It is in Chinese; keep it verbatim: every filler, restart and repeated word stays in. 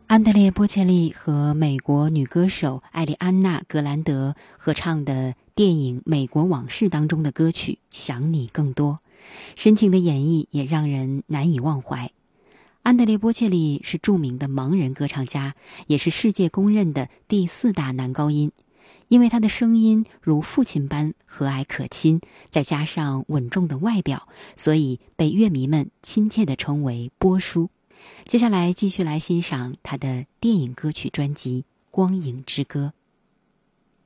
安德烈·波切利和美国女歌手艾莉安娜·格兰德合唱的电影《美国往事》当中的歌曲《想你更多》，深情的演绎也让人难以忘怀。安德烈·波切利是著名的盲人歌唱家，也是世界公认的第四大男高音。因为他的声音如父亲般和蔼可亲，再加上稳重的外表，所以被乐迷们亲切地称为波叔。接下来继续来欣赏他的电影歌曲专辑《光影之歌》。